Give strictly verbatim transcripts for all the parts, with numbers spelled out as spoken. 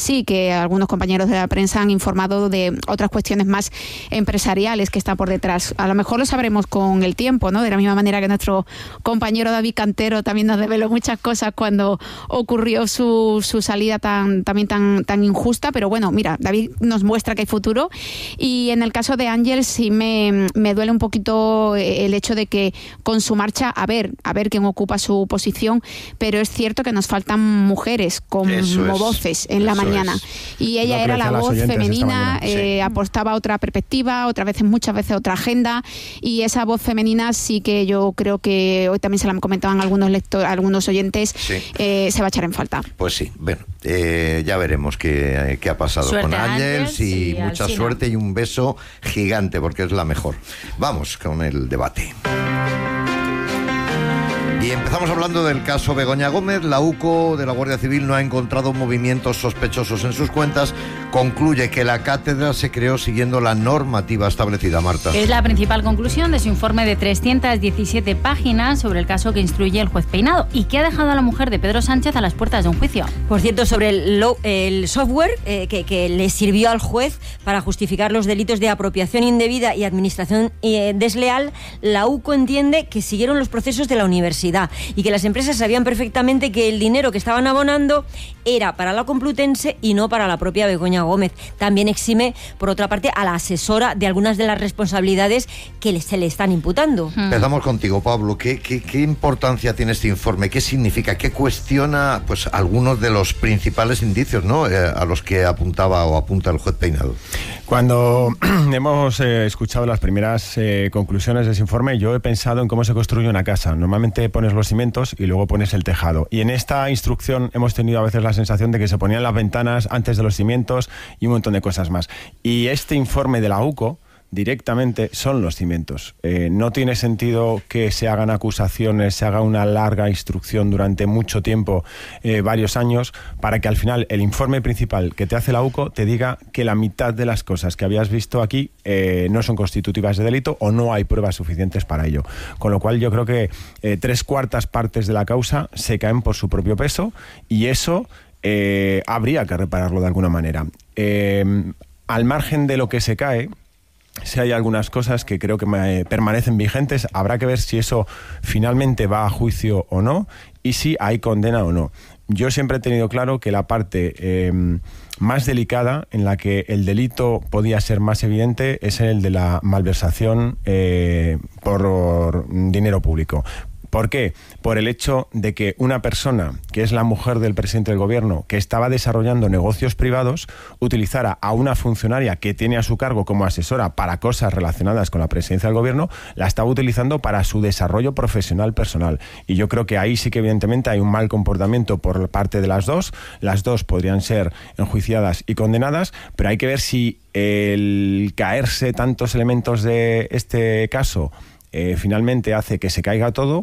sí, que algunos compañeros de la prensa han informado de otras cuestiones más empresariales que están por detrás. A lo mejor lo sabremos con el tiempo, ¿no? De la misma manera que nuestro compañero David Cantero también nos desveló muchas cosas cuando ocurrió su, su salida tan también tan, tan injusta, pero bueno, mira, David nos muestra que hay futuro, y en el caso de Ángel sí me, me duele un poquito el hecho de que con su marcha, a ver, a ver quién ocupa su posición, pero es cierto que nos faltan mujeres como Eso es, voces en la mañana, es. y ella era la voz femenina, eh, sí. apostaba otra perspectiva, otras veces, muchas veces otra agenda, y esa voz femenina sí que yo creo que hoy también se la comentaban algunos lectores, algunos oyentes, sí. eh, se va a echar en falta. Pues sí, bueno, eh, ya veremos qué, qué ha pasado suerte con Ángels y, y mucha Alsina. Suerte y un beso gigante porque es la mejor. Vamos con el debate. Y empezamos hablando del caso Begoña Gómez. La UCO de la Guardia Civil no ha encontrado movimientos sospechosos en sus cuentas. Concluye que la cátedra se creó siguiendo la normativa establecida, Marta. Es la principal conclusión de su informe de trescientas diecisiete páginas sobre el caso que instruye el juez Peinado y que ha dejado a la mujer de Pedro Sánchez a las puertas de un juicio. Por cierto, sobre el, lo, el software eh, que, que le sirvió al juez para justificar los delitos de apropiación indebida y administración eh, desleal, la UCO entiende que siguieron los procesos de la universidad y que las empresas sabían perfectamente que el dinero que estaban abonando era para la Complutense y no para la propia Begoña Gómez. También exime, por otra parte, a la asesora de algunas de las responsabilidades que le, se le están imputando. Hmm. Empezamos contigo, Pablo. ¿Qué, qué, qué importancia tiene este informe? ¿Qué significa? ¿Qué cuestiona pues algunos de los principales indicios, ¿no? eh, a los que apuntaba o apunta el juez Peinado? Cuando hemos eh, escuchado las primeras eh, conclusiones de ese informe, yo he pensado en cómo se construye una casa. Normalmente pones los cimientos y luego pones el tejado. Y en esta instrucción hemos tenido a veces la sensación de que se ponían las ventanas antes de los cimientos y un montón de cosas más. Y este informe de la UCO directamente son los cimientos. Eh, no tiene sentido que se hagan acusaciones, se haga una larga instrucción durante mucho tiempo, eh, varios años, para que al final el informe principal que te hace la UCO te diga que la mitad de las cosas que habías visto aquí eh, no son constitutivas de delito o no hay pruebas suficientes para ello. Con lo cual yo creo que eh, tres cuartas partes de la causa se caen por su propio peso y eso eh, habría que repararlo de alguna manera. Eh, al margen de lo que se cae, si hay algunas cosas que creo que me permanecen vigentes, habrá que ver si eso finalmente va a juicio o no y si hay condena o no. Yo siempre he tenido claro que la parte eh, más delicada, en la que el delito podía ser más evidente, es el de la malversación eh, por dinero público. ¿Por qué? Por el hecho de que una persona, que es la mujer del presidente del gobierno, que estaba desarrollando negocios privados, utilizara a una funcionaria que tiene a su cargo como asesora para cosas relacionadas con la presidencia del gobierno, la estaba utilizando para su desarrollo profesional personal. Y yo creo que ahí sí que evidentemente hay un mal comportamiento por parte de las dos. Las dos podrían ser enjuiciadas y condenadas, pero hay que ver si el caerse tantos elementos de este caso eh, finalmente hace que se caiga todo,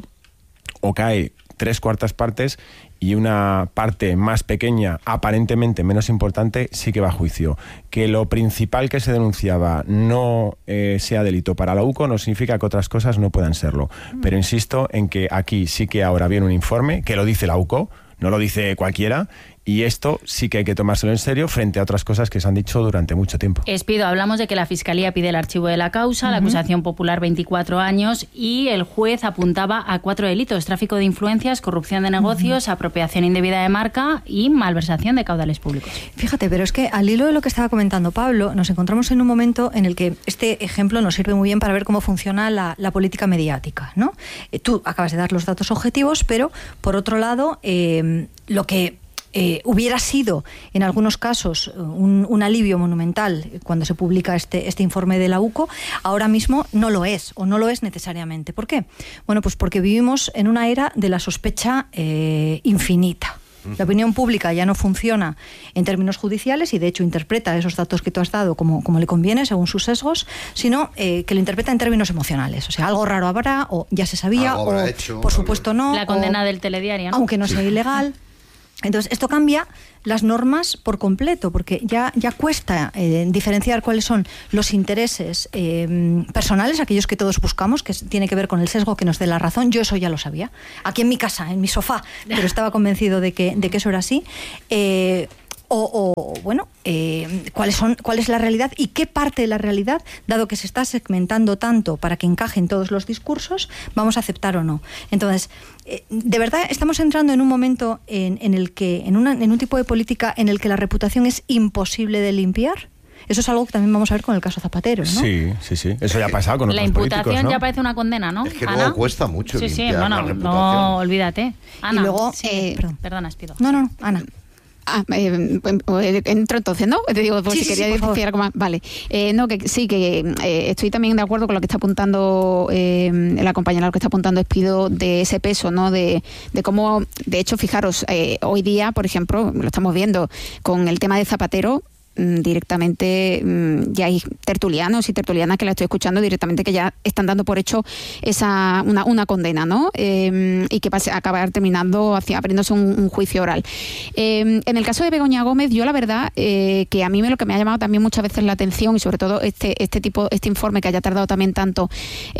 o cae tres cuartas partes y una parte más pequeña, aparentemente menos importante, sí que va a juicio. Que lo principal que se denunciaba no eh, sea delito para la UCO no significa que otras cosas no puedan serlo. Pero insisto en que aquí sí que ahora viene un informe que lo dice la UCO, no lo dice cualquiera, y esto sí que hay que tomárselo en serio frente a otras cosas que se han dicho durante mucho tiempo. Espido, hablamos de que la Fiscalía pide el archivo de la causa, uh-huh. la acusación popular veinticuatro años y el juez apuntaba a cuatro delitos: tráfico de influencias, corrupción de negocios, uh-huh. apropiación indebida de marca y malversación de caudales públicos. Fíjate, pero es que al hilo de lo que estaba comentando Pablo, nos encontramos en un momento en el que este ejemplo nos sirve muy bien para ver cómo funciona la, la política mediática, ¿no? Eh, tú acabas de dar los datos objetivos, pero por otro lado, eh, lo que Eh, hubiera sido en algunos casos un, un alivio monumental cuando se publica este, este informe de la UCO, ahora mismo no lo es, o no lo es necesariamente. ¿Por qué? Bueno, pues porque vivimos en una era de la sospecha eh, infinita. La opinión pública ya no funciona en términos judiciales y de hecho interpreta esos datos que tú has dado como, como le conviene, según sus sesgos, sino eh, que lo interpreta en términos emocionales. O sea, algo raro habrá, o ya se sabía, o hecho, por supuesto no. La condena o, del telediario, ¿no? Aunque no sea ilegal. Entonces, esto cambia las normas por completo, porque ya, ya cuesta eh, diferenciar cuáles son los intereses eh, personales, aquellos que todos buscamos, que tiene que ver con el sesgo que nos dé la razón. Yo eso ya lo sabía, aquí en mi casa, en mi sofá, pero estaba convencido de que, de que eso era así. Eh, O, o bueno, eh, ¿cuáles son, cuál es la realidad y qué parte de la realidad, dado que se está segmentando tanto para que encajen todos los discursos, vamos a aceptar o no? Entonces, eh, de verdad estamos entrando en un momento en, en el que, en, una, en un tipo de política en el que la reputación es imposible de limpiar. Eso es algo que también vamos a ver con el caso Zapatero, ¿no? Sí, sí, sí. Eso ya ha pasado con la otros políticos, imputación, ¿no? ya parece una condena, ¿no? Es que Ana. luego cuesta mucho Sí, sí, limpiar bueno, la reputación. no, olvídate. Ana, Y luego, sí, eh, perdón. Perdona, Espido. No, no, no, Ana. Ah, eh, eh, entro entonces, ¿no? Te digo, pues Sí, si sí, quería sí, por decir favor. algo más. Vale. Eh, no, que sí, que eh, estoy también de acuerdo con lo que está apuntando eh, la compañera, lo que está apuntando Espido, de ese peso, ¿no? De, de cómo, de hecho, fijaros, eh, hoy día, por ejemplo, lo estamos viendo con el tema de Zapatero, directamente ya hay tertulianos y tertulianas que la estoy escuchando directamente que ya están dando por hecho esa una, una condena, ¿no? Eh, y que pase, acabar terminando hacia, abriéndose un, un juicio oral. Eh, en el caso de Begoña Gómez, yo la verdad eh, que a mí me, lo que me ha llamado también muchas veces la atención, y sobre todo este este tipo este informe que haya tardado también tanto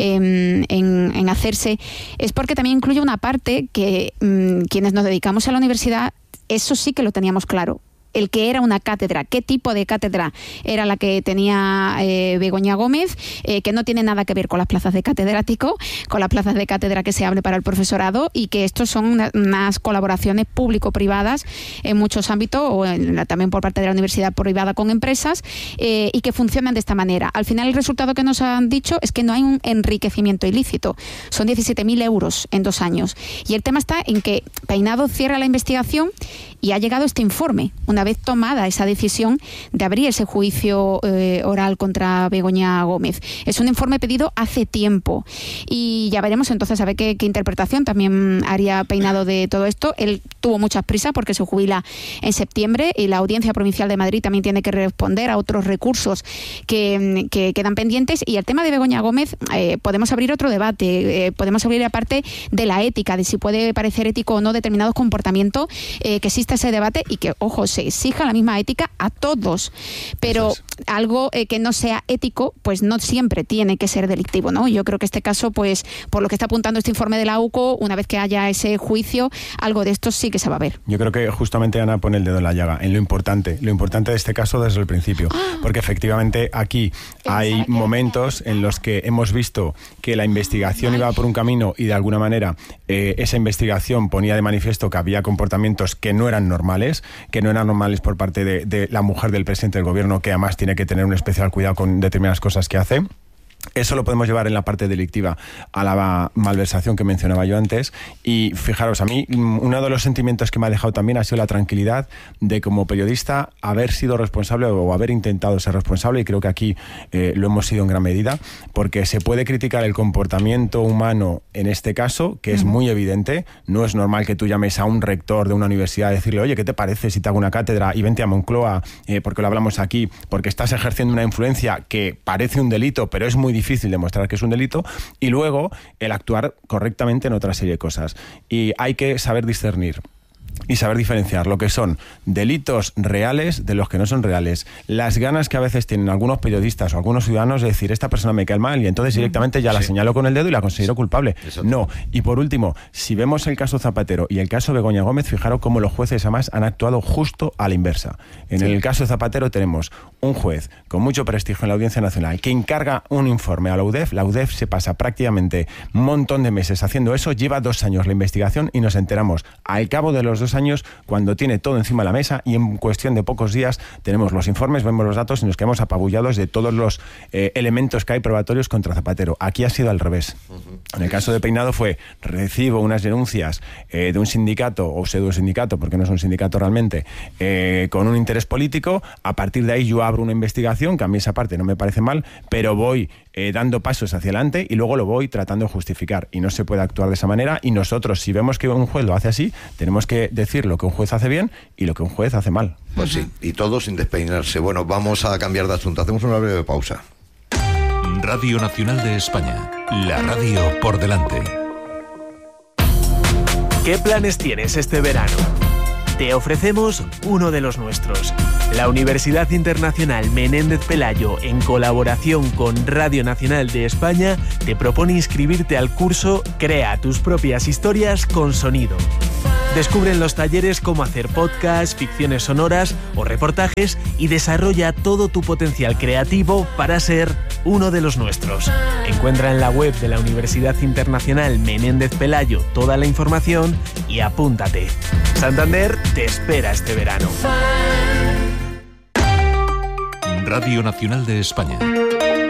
eh, en, en hacerse, es porque también incluye una parte que mmm, quienes nos dedicamos a la universidad, eso sí que lo teníamos claro. El que era una cátedra, qué tipo de cátedra era la que tenía eh, Begoña Gómez, eh, que no tiene nada que ver con las plazas de catedrático, con las plazas de cátedra que se hable para el profesorado, y que estos son una, unas colaboraciones público-privadas en muchos ámbitos, o en la, también por parte de la universidad privada con empresas, eh, y que funcionan de esta manera. Al final el resultado que nos han dicho es que no hay un enriquecimiento ilícito. Son diecisiete mil euros en dos años. Y el tema está en que Peinado cierra la investigación y ha llegado este informe, una vez tomada esa decisión de abrir ese juicio eh, oral contra Begoña Gómez. Es un informe pedido hace tiempo y ya veremos entonces a ver qué, qué interpretación también haría Peinado de todo esto. Él tuvo muchas prisas porque se jubila en septiembre y la Audiencia Provincial de Madrid también tiene que responder a otros recursos que, que quedan pendientes. Y el tema de Begoña Gómez, eh, podemos abrir otro debate, eh, podemos abrir aparte de la ética, de si puede parecer ético o no determinados comportamientos, eh, que existe ese debate y que, ojo, se exija la misma ética a todos, pero es. algo eh, que no sea ético, pues no siempre tiene que ser delictivo, ¿no? Yo creo que este caso, pues, por lo que está apuntando este informe de la U C O, una vez que haya ese juicio, algo de esto sí que se va a ver. Yo creo que justamente Ana pone el dedo en la llaga, en lo importante, lo importante de este caso desde el principio, porque efectivamente aquí hay momentos en los que hemos visto que la investigación iba por un camino y de alguna manera eh, esa investigación ponía de manifiesto que había comportamientos que no eran normales, que no eran normales por parte de, de la mujer del presidente del gobierno, que además tiene que tener un especial cuidado con determinadas cosas que hace. Eso lo podemos llevar en la parte delictiva a la malversación que mencionaba yo antes. Y fijaros, a mí uno de los sentimientos que me ha dejado también ha sido la tranquilidad de, como periodista, haber sido responsable o haber intentado ser responsable, y creo que aquí eh, lo hemos sido en gran medida, porque se puede criticar el comportamiento humano en este caso, que es uh-huh. muy evidente. No es normal que tú llames a un rector de una universidad y decirle, oye, ¿qué te parece si te hago una cátedra y vente a Moncloa, eh, porque lo hablamos aquí, porque estás ejerciendo una influencia que parece un delito, pero es muy difícil demostrar que es un delito, y luego el actuar correctamente en otra serie de cosas. Y hay que saber discernir y saber diferenciar lo que son delitos reales de los que no son reales. Las ganas que a veces tienen algunos periodistas o algunos ciudadanos de decir, esta persona me cae mal, y entonces directamente ya sí. la señalo con el dedo y la considero culpable. Exacto. No. Y por último, si vemos el caso Zapatero y el caso Begoña Gómez, fijaros cómo los jueces además han actuado justo a la inversa. En sí. el caso Zapatero tenemos un juez con mucho prestigio en la Audiencia Nacional que encarga un informe a la U D E F. La U D E F se pasa prácticamente un montón de meses haciendo eso, lleva dos años la investigación y nos enteramos al cabo de los dos años, cuando tiene todo encima de la mesa, y en cuestión de pocos días tenemos los informes, vemos los datos y nos quedamos apabullados de todos los eh, elementos que hay probatorios contra Zapatero. Aquí ha sido al revés. Uh-huh. En el caso de Peinado fue, recibo unas denuncias eh, de un sindicato o pseudo sindicato, porque no es un sindicato realmente, eh, con un interés político. A partir de ahí yo abro una investigación, que a mí esa parte no me parece mal, pero voy eh, dando pasos hacia adelante y luego lo voy tratando de justificar, y no se puede actuar de esa manera. Y nosotros, si vemos que un juez lo hace así, tenemos que decir lo que un juez hace bien y lo que un juez hace mal. Pues sí, y todo sin despeinarse. Bueno, vamos a cambiar de asunto. Hacemos una breve pausa. Radio Nacional de España, la radio por delante. ¿Qué planes tienes este verano? Te ofrecemos uno de los nuestros. La Universidad Internacional Menéndez Pelayo, en colaboración con Radio Nacional de España, te propone inscribirte al curso Crea tus propias historias con sonido. Descubre en los talleres cómo hacer podcasts, ficciones sonoras o reportajes y desarrolla todo tu potencial creativo para ser uno de los nuestros. Encuentra en la web de la Universidad Internacional Menéndez Pelayo toda la información y apúntate. Santander te espera este verano. Radio Nacional de España.